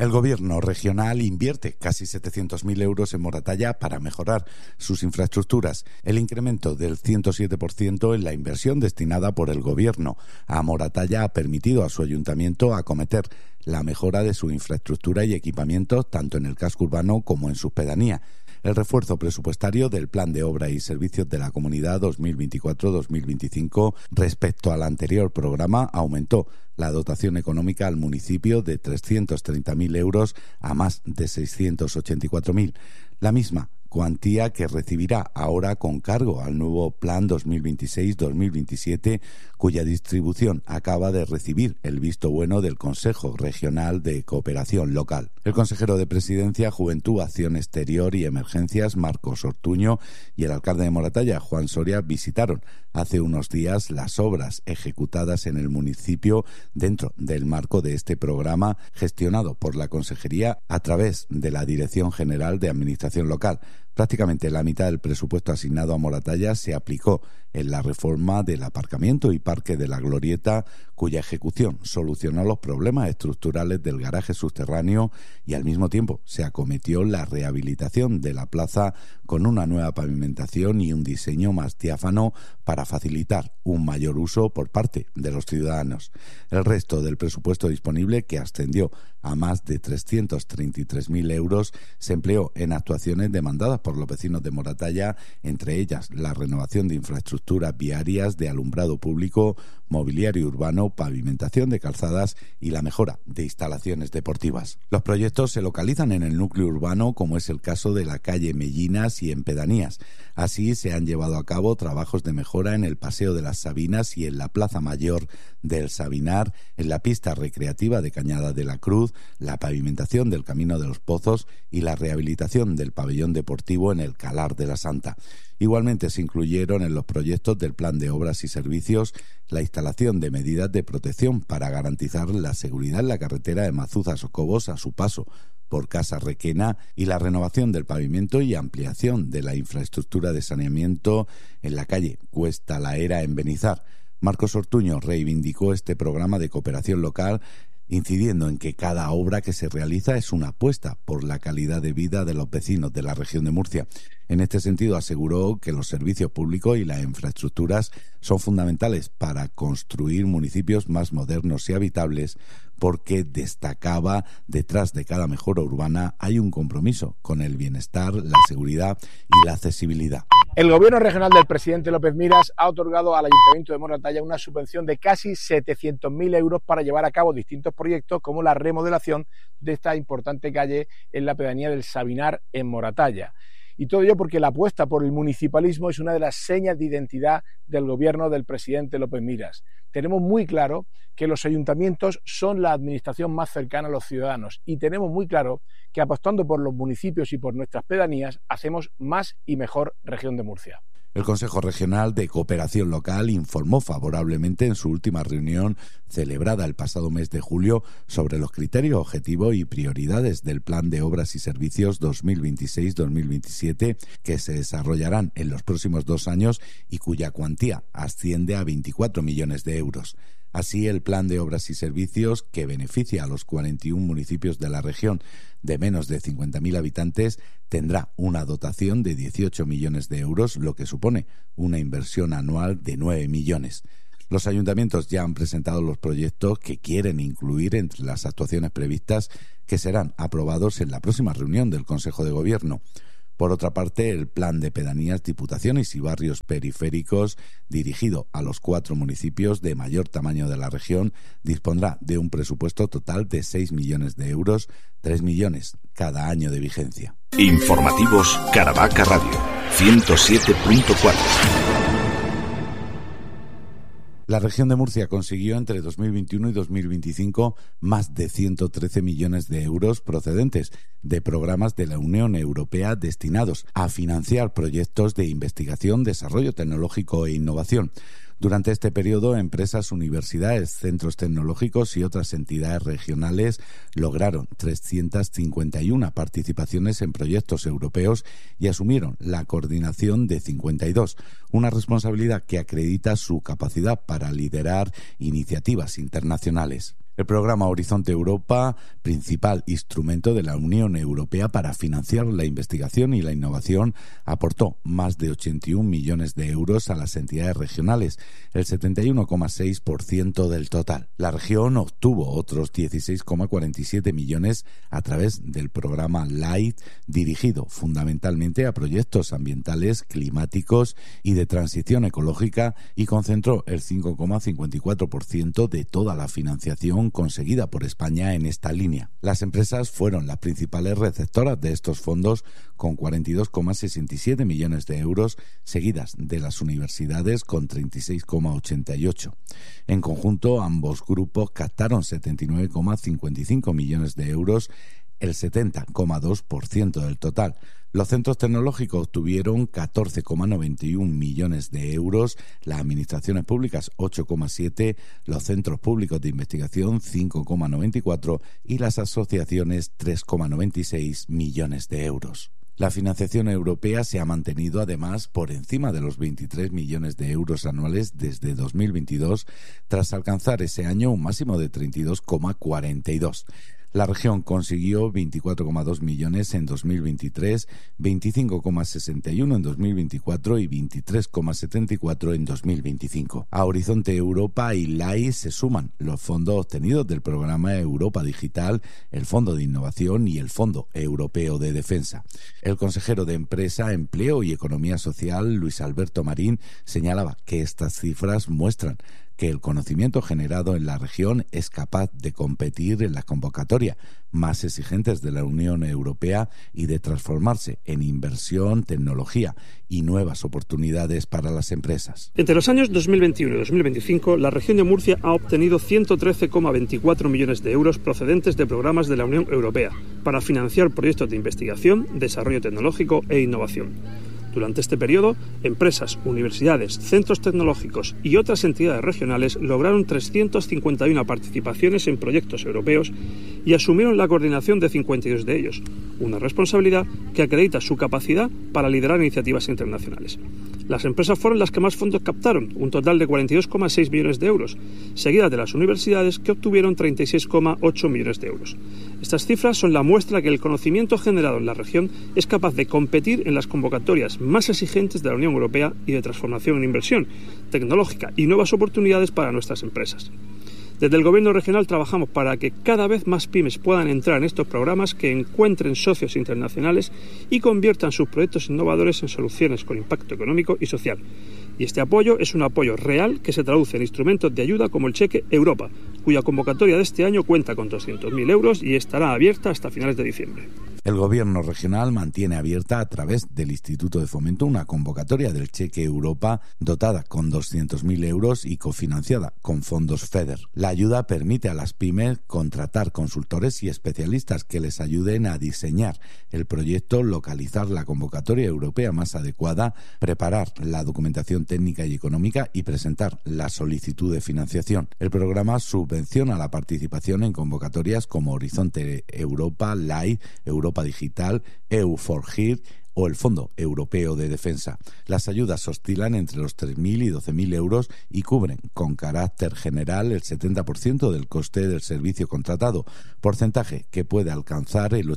El gobierno regional invierte casi 700.000 euros en Moratalla para mejorar sus infraestructuras. El incremento del 107% en la inversión destinada por el gobierno a Moratalla ha permitido a su ayuntamiento acometer la mejora de su infraestructura y equipamientos tanto en el casco urbano como en sus pedanías. El refuerzo presupuestario del Plan de Obras y Servicios de la Comunidad 2024-2025 respecto al anterior programa aumentó la dotación económica al municipio de 330.000 euros a más de 684.000. La misma cuantía que recibirá ahora con cargo al nuevo Plan 2026-2027, cuya distribución acaba de recibir el visto bueno del Consejo Regional de Cooperación Local. El consejero de Presidencia, Juventud, Acción Exterior y Emergencias, Marcos Ortuño, y el alcalde de Moratalla, Juan Soria, visitaron hace unos días las obras ejecutadas en el municipio dentro del marco de este programa gestionado por la Consejería a través de la Dirección General de Administración Local. Prácticamente la mitad del presupuesto asignado a Moratalla se aplicó en la reforma del aparcamiento y parque de la Glorieta, cuya ejecución solucionó los problemas estructurales del garaje subterráneo y al mismo tiempo se acometió la rehabilitación de la plaza con una nueva pavimentación y un diseño más diáfano para facilitar un mayor uso por parte de los ciudadanos. El resto del presupuesto disponible, que ascendió a más de 333.000 euros, se empleó en actuaciones demandadas por los vecinos de Moratalla, entre ellas la renovación de infraestructuras viarias, de alumbrado público, mobiliario urbano, pavimentación de calzadas y la mejora de instalaciones deportivas. Los proyectos se localizan en el núcleo urbano, como es el caso de la calle Mellinas y en pedanías. Así se han llevado a cabo trabajos de mejora en el Paseo de las Sabinas y en la Plaza Mayor del Sabinar, en la pista recreativa de Cañada de la Cruz, la pavimentación del Camino de los Pozos y la rehabilitación del pabellón deportivo en el Calar de la Santa. Igualmente se incluyeron en los proyectos del Plan de Obras y Servicios la instalación de medidas de protección para garantizar la seguridad en la carretera de Mazuza-Socobos a su paso por Casa Requena y la renovación del pavimento y ampliación de la infraestructura de saneamiento en la calle Cuesta la Era en Benizar. Marcos Ortuño reivindicó este programa de cooperación local, incidiendo en que cada obra que se realiza es una apuesta por la calidad de vida de los vecinos de la región de Murcia. En este sentido, aseguró que los servicios públicos y las infraestructuras son fundamentales para construir municipios más modernos y habitables, porque destacaba, detrás de cada mejora urbana hay un compromiso con el bienestar, la seguridad y la accesibilidad. El Gobierno regional del presidente López Miras ha otorgado al Ayuntamiento de Moratalla una subvención de casi 700.000 euros para llevar a cabo distintos proyectos como la remodelación de esta importante calle en la pedanía del Sabinar en Moratalla. Y todo ello porque la apuesta por el municipalismo es una de las señas de identidad del gobierno del presidente López Miras. Tenemos muy claro que los ayuntamientos son la administración más cercana a los ciudadanos y tenemos muy claro que apostando por los municipios y por nuestras pedanías hacemos más y mejor región de Murcia. El Consejo Regional de Cooperación Local informó favorablemente en su última reunión celebrada el pasado mes de julio sobre los criterios, objetivos y prioridades del Plan de Obras y Servicios 2026-2027 que se desarrollarán en los próximos 2 años y cuya cuantía asciende a 24 millones de euros. Así, el Plan de Obras y Servicios, que beneficia a los 41 municipios de la región de menos de 50.000 habitantes, tendrá una dotación de 18 millones de euros, lo que supone una inversión anual de 9 millones. Los ayuntamientos ya han presentado los proyectos que quieren incluir entre las actuaciones previstas, que serán aprobados en la próxima reunión del Consejo de Gobierno. Por otra parte, el Plan de Pedanías, Diputaciones y Barrios Periféricos, dirigido a los 4 municipios de mayor tamaño de la región, dispondrá de un presupuesto total de 6 millones de euros, 3 millones cada año de vigencia. Informativos Caravaca Radio, 107.4. La región de Murcia consiguió entre 2021 y 2025 más de 113 millones de euros procedentes de programas de la Unión Europea destinados a financiar proyectos de investigación, desarrollo tecnológico e innovación. Durante este periodo, empresas, universidades, centros tecnológicos y otras entidades regionales lograron 351 participaciones en proyectos europeos y asumieron la coordinación de 52, una responsabilidad que acredita su capacidad para liderar iniciativas internacionales. El programa Horizonte Europa, principal instrumento de la Unión Europea para financiar la investigación y la innovación, aportó más de 81 millones de euros a las entidades regionales, el 71,6% del total. La región obtuvo otros 16,47 millones a través del programa LIFE, dirigido fundamentalmente a proyectos ambientales, climáticos y de transición ecológica, y concentró el 5,54% de toda la financiación conseguida por España en esta línea. Las empresas fueron las principales receptoras de estos fondos, con 42,67 millones de euros, seguidas de las universidades con 36,88. En conjunto, ambos grupos captaron 79,55 millones de euros, el 70,2% del total. Los centros tecnológicos obtuvieron 14,91 millones de euros, las administraciones públicas 8,7, los centros públicos de investigación 5,94 y las asociaciones 3,96 millones de euros. La financiación europea se ha mantenido además por encima de los 23 millones de euros anuales desde 2022, tras alcanzar ese año un máximo de 32,42. La región consiguió 24,2 millones en 2023, 25,61 en 2024 y 23,74 en 2025. A Horizonte Europa y LIFE se suman los fondos obtenidos del programa Europa Digital, el Fondo de Innovación y el Fondo Europeo de Defensa. El consejero de Empresa, Empleo y Economía Social, Luis Alberto Marín, señalaba que estas cifras muestran que el conocimiento generado en la región es capaz de competir en las convocatorias más exigentes de la Unión Europea y de transformarse en inversión, tecnología y nuevas oportunidades para las empresas. Entre los años 2021 y 2025, la región de Murcia ha obtenido 113,24 millones de euros procedentes de programas de la Unión Europea para financiar proyectos de investigación, desarrollo tecnológico e innovación. Durante este periodo, empresas, universidades, centros tecnológicos y otras entidades regionales lograron 351 participaciones en proyectos europeos y asumieron la coordinación de 52 de ellos, una responsabilidad que acredita su capacidad para liderar iniciativas internacionales. Las empresas fueron las que más fondos captaron, un total de 42,6 millones de euros, seguidas de las universidades, que obtuvieron 36,8 millones de euros. Estas cifras son la muestra que el conocimiento generado en la región es capaz de competir en las convocatorias más exigentes de la Unión Europea y de transformación en inversión tecnológica y nuevas oportunidades para nuestras empresas. Desde el Gobierno regional trabajamos para que cada vez más pymes puedan entrar en estos programas, que encuentren socios internacionales y conviertan sus proyectos innovadores en soluciones con impacto económico y social. Y este apoyo es un apoyo real que se traduce en instrumentos de ayuda como el Cheque Europa, cuya convocatoria de este año cuenta con 200.000 euros y estará abierta hasta finales de diciembre. El Gobierno regional mantiene abierta a través del Instituto de Fomento una convocatoria del Cheque Europa dotada con 200.000 euros y cofinanciada con fondos FEDER. La ayuda permite a las pymes contratar consultores y especialistas que les ayuden a diseñar el proyecto, localizar la convocatoria europea más adecuada, preparar la documentación técnica y económica y presentar la solicitud de financiación. El programa subvenciona la participación en convocatorias como Horizonte Europa, LIFE, Europa Digital, EU4HEAR o el Fondo Europeo de Defensa. Las ayudas oscilan entre los 3.000 y 12.000 euros y cubren con carácter general el 70% del coste del servicio contratado, porcentaje que puede alcanzar el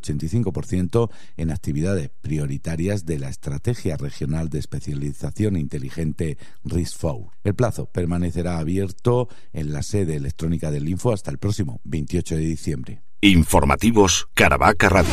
85% en actividades prioritarias de la Estrategia Regional de Especialización Inteligente RISC-4. El plazo permanecerá abierto en la sede electrónica del Info hasta el próximo 28 de diciembre. Informativos Caravaca Radio.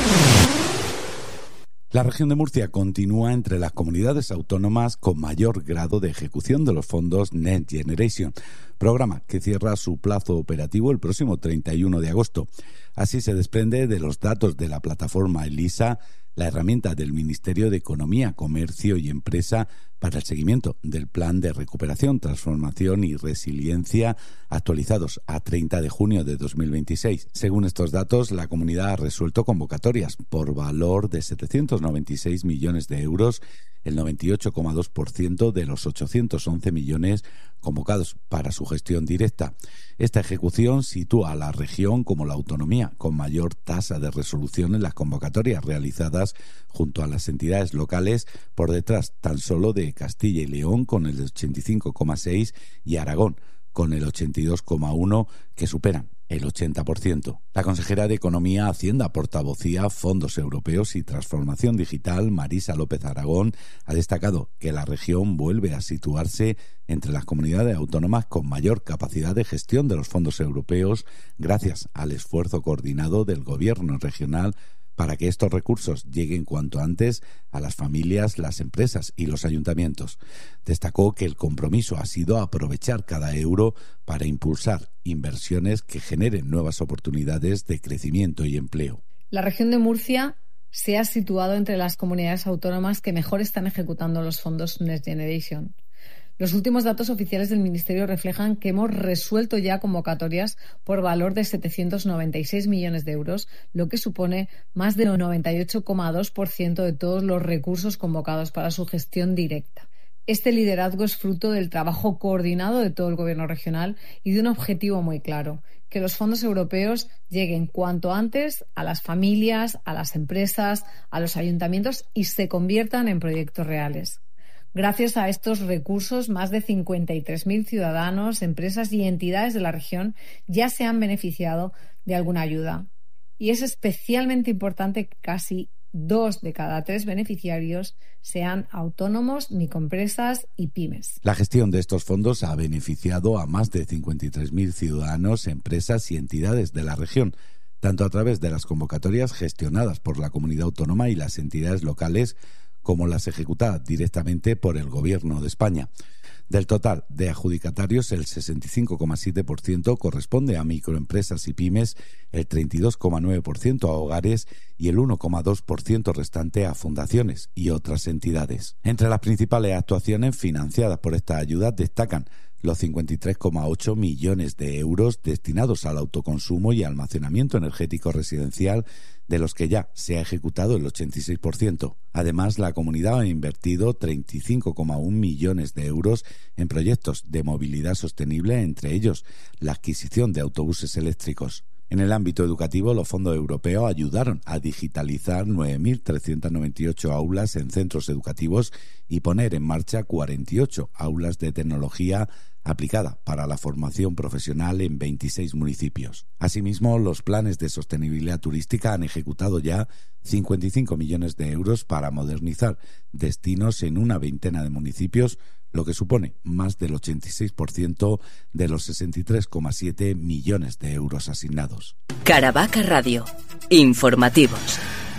La región de Murcia continúa entre las comunidades autónomas con mayor grado de ejecución de los fondos Next Generation, programa que cierra su plazo operativo el próximo 31 de agosto. Así se desprende de los datos de la plataforma ELISA, la herramienta del Ministerio de Economía, Comercio y Empresa para el seguimiento del Plan de Recuperación, Transformación y Resiliencia, actualizados a 30 de junio de 2026. Según estos datos, la comunidad ha resuelto convocatorias por valor de 796 millones de euros, el 98,2% de los 811 millones convocados para su gestión directa. Esta ejecución sitúa a la región como la autonomía con mayor tasa de resolución en las convocatorias realizadas junto a las entidades locales, por detrás tan solo de Castilla y León con el 85,6 y Aragón con el 82,1, que superan el 80%. La consejera de Economía, Hacienda, Portavocía, Fondos Europeos y Transformación Digital, Marisa López Aragón, ha destacado que la región vuelve a situarse entre las comunidades autónomas con mayor capacidad de gestión de los fondos europeos gracias al esfuerzo coordinado del Gobierno regional para que estos recursos lleguen cuanto antes a las familias, las empresas y los ayuntamientos. Destacó que el compromiso ha sido aprovechar cada euro para impulsar inversiones que generen nuevas oportunidades de crecimiento y empleo. La región de Murcia se ha situado entre las comunidades autónomas que mejor están ejecutando los fondos Next Generation. Los últimos datos oficiales del Ministerio reflejan que hemos resuelto ya convocatorias por valor de 796 millones de euros, lo que supone más del 98,2% de todos los recursos convocados para su gestión directa. Este liderazgo es fruto del trabajo coordinado de todo el Gobierno regional y de un objetivo muy claro: que los fondos europeos lleguen cuanto antes a las familias, a las empresas, a los ayuntamientos y se conviertan en proyectos reales. Gracias a estos recursos, más de 53.000 ciudadanos, empresas y entidades de la región ya se han beneficiado de alguna ayuda. Y es especialmente importante que casi 2 de cada 3 beneficiarios sean autónomos, microempresas y pymes. La gestión de estos fondos ha beneficiado a más de 53.000 ciudadanos, empresas y entidades de la región, tanto a través de las convocatorias gestionadas por la comunidad autónoma y las entidades locales, como las ejecutadas directamente por el Gobierno de España. Del total de adjudicatarios, el 65,7% corresponde a microempresas y pymes, el 32,9% a hogares y el 1,2% restante a fundaciones y otras entidades. Entre las principales actuaciones financiadas por esta ayuda destacan los 53,8 millones de euros destinados al autoconsumo y almacenamiento energético residencial, de los que ya se ha ejecutado el 86%. Además, la comunidad ha invertido 35,1 millones de euros en proyectos de movilidad sostenible, entre ellos la adquisición de autobuses eléctricos. En el ámbito educativo, los fondos europeos ayudaron a digitalizar 9.398 aulas en centros educativos y poner en marcha 48 aulas de tecnología aplicada para la formación profesional en 26 municipios. Asimismo, los planes de sostenibilidad turística han ejecutado ya 55 millones de euros para modernizar destinos en una veintena de municipios, lo que supone más del 86% de los 63,7 millones de euros asignados. Caravaca Radio. Informativos.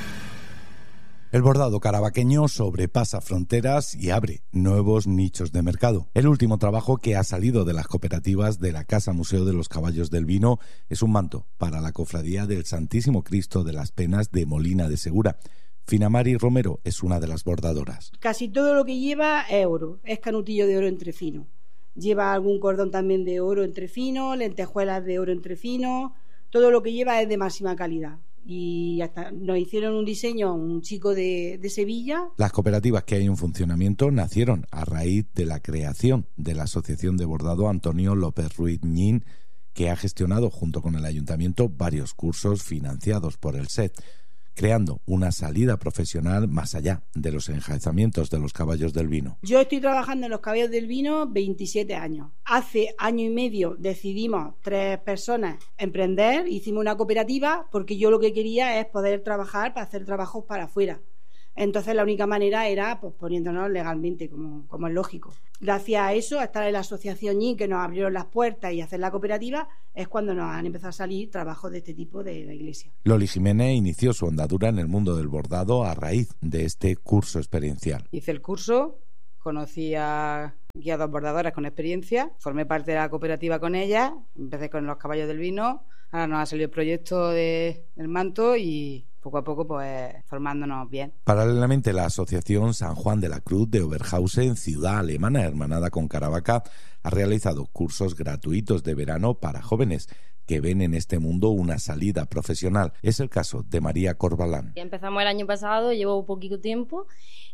El bordado carabaqueño sobrepasa fronteras y abre nuevos nichos de mercado. El último trabajo que ha salido de las cooperativas de la Casa Museo de los Caballos del Vino es un manto para la Cofradía del Santísimo Cristo de las Penas de Molina de Segura. Finamari Romero es una de las bordadoras. Casi todo lo que lleva es oro, es canutillo de oro entrefino. Lleva algún cordón también de oro entrefino, lentejuelas de oro entrefino, todo lo que lleva es de máxima calidad. Y hasta nos hicieron un diseño un chico de Sevilla. Las cooperativas que hay en funcionamiento nacieron a raíz de la creación de la Asociación de Bordado Antonio López Ruiz Ñín, que ha gestionado junto con el Ayuntamiento varios cursos financiados por el SET, creando una salida profesional más allá de los enjaezamientos de los caballos del vino. Yo estoy trabajando en los caballos del vino 27 años. Hace año y medio decidimos 3 personas emprender, hicimos una cooperativa porque yo lo que quería es poder trabajar para hacer trabajos para afuera. Entonces la única manera era pues poniéndonos legalmente, como es lógico. Gracias a eso, a estar en la asociación y que nos abrieron las puertas y hacer la cooperativa, es cuando nos han empezado a salir trabajos de este tipo de la iglesia. Loli Jiménez inició su andadura en el mundo del bordado a raíz de este curso experiencial. Hice el curso, conocí a 2 bordadoras con experiencia, formé parte de la cooperativa con ellas, empecé con los caballos del vino, ahora nos ha salido el proyecto del manto y poco a poco pues formándonos bien. Paralelamente, la Asociación San Juan de la Cruz de Oberhausen, ciudad alemana hermanada con Caravaca, ha realizado cursos gratuitos de verano para jóvenes que ven en este mundo una salida profesional. Es el caso de María Corbalán. Empezamos el año pasado, llevo poquito tiempo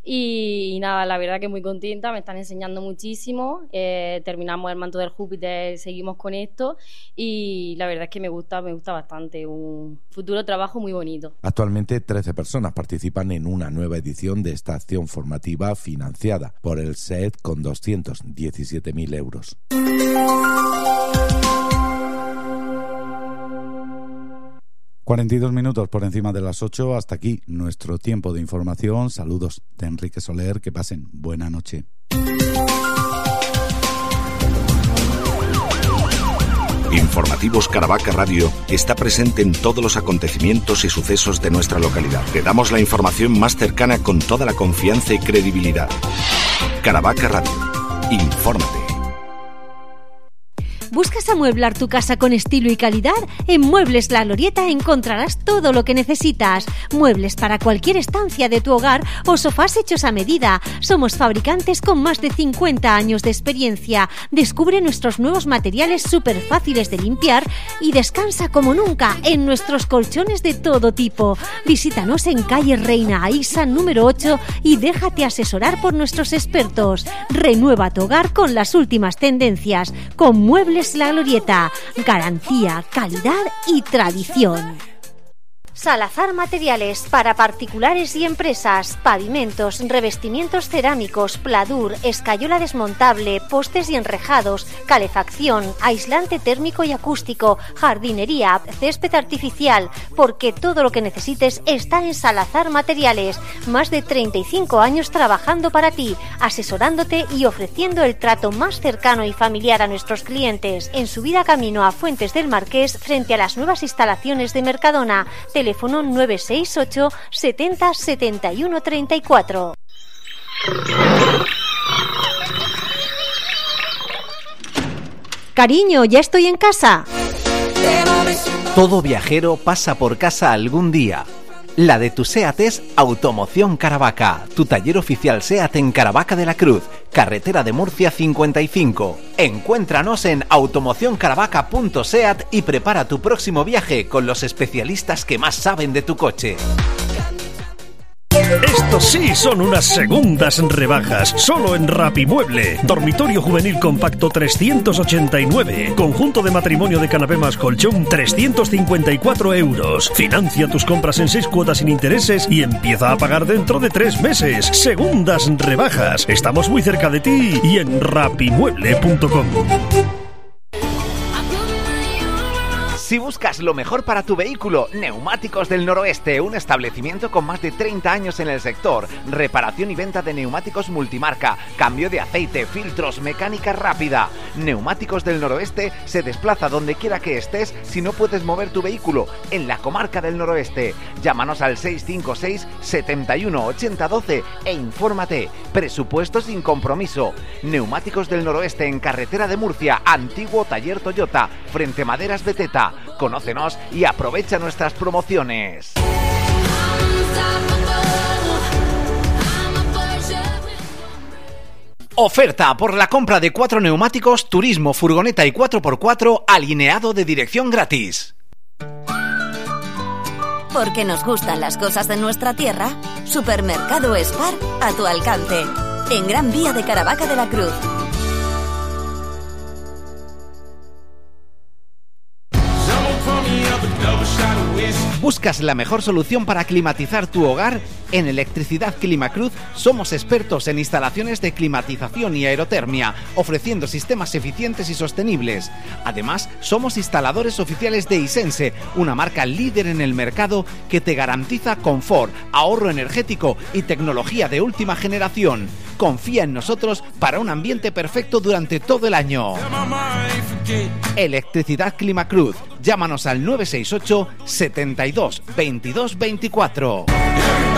y nada, la verdad que muy contenta, me están enseñando muchísimo, terminamos el manto del Júpiter, seguimos con esto y la verdad es que me gusta bastante, un futuro trabajo muy bonito. Actualmente 13 personas participan en una nueva edición de esta acción formativa financiada por el SET con 217.000 euros. 42 minutos por encima de las 8. Hasta aquí nuestro tiempo de información. Saludos de Enrique Soler. Que pasen buena noche. Informativos Caravaca Radio está presente en todos los acontecimientos y sucesos de nuestra localidad. Te damos la información más cercana con toda la confianza y credibilidad. Caravaca Radio. Infórmate. ¿Buscas amueblar tu casa con estilo y calidad? En Muebles La Glorieta encontrarás todo lo que necesitas. Muebles para cualquier estancia de tu hogar o sofás hechos a medida. Somos fabricantes con más de 50 años de experiencia. Descubre nuestros nuevos materiales súper fáciles de limpiar y descansa como nunca en nuestros colchones de todo tipo. Visítanos en calle Reina Aísa número 8 y déjate asesorar por nuestros expertos. Renueva tu hogar con las últimas tendencias. Con Muebles La Glorieta, garantía, calidad y tradición. Salazar Materiales para particulares y empresas, pavimentos, revestimientos cerámicos, pladur, escayola desmontable, postes y enrejados, calefacción, aislante térmico y acústico, jardinería, césped artificial, porque todo lo que necesites está en Salazar Materiales. Más de 35 años trabajando para ti, asesorándote y ofreciendo el trato más cercano y familiar a nuestros clientes. En subida camino a Fuentes del Marqués, frente a las nuevas instalaciones de Mercadona. Teléfono 968 70 71 34. Cariño, ya estoy en casa. Todo viajero pasa por casa algún día. La de tu SEAT es Automoción Caravaca, tu taller oficial SEAT en Caravaca de la Cruz, carretera de Murcia 55. Encuéntranos en automocioncaravaca.seat y prepara tu próximo viaje con los especialistas que más saben de tu coche. Estos sí son unas segundas rebajas, solo en Rapimueble. Dormitorio juvenil compacto 389. Conjunto de matrimonio de canapé más colchón 354 euros. Financia tus compras en 6 cuotas sin intereses y empieza a pagar dentro de 3 meses. Segundas rebajas. Estamos muy cerca de ti y en rapimueble.com. Si buscas lo mejor para tu vehículo, Neumáticos del Noroeste, un establecimiento con más de 30 años en el sector, reparación y venta de neumáticos multimarca, cambio de aceite, filtros, mecánica rápida. Neumáticos del Noroeste se desplaza donde quiera que estés si no puedes mover tu vehículo en la comarca del Noroeste. Llámanos al 656 71 80 12 e infórmate. Presupuesto sin compromiso. Neumáticos del Noroeste en carretera de Murcia, antiguo taller Toyota, frente Maderas Beteta. Conócenos y aprovecha nuestras promociones. Oferta por la compra de 4 neumáticos, turismo, furgoneta y 4x4, alineado de dirección gratis. Porque nos gustan las cosas de nuestra tierra, Supermercado Spar a tu alcance. En Gran Vía de Caravaca de la Cruz. ¿Buscas la mejor solución para climatizar tu hogar? En Electricidad Climacruz somos expertos en instalaciones de climatización y aerotermia, ofreciendo sistemas eficientes y sostenibles. Además, somos instaladores oficiales de Isense, una marca líder en el mercado que te garantiza confort, ahorro energético y tecnología de última generación. Confía en nosotros para un ambiente perfecto durante todo el año. Electricidad Climacruz. Llámanos al 968 72 22 24.